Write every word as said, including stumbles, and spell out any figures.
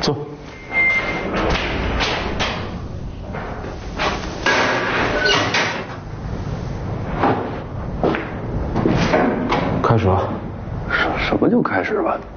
坐。开始了。 什什么就开始吧？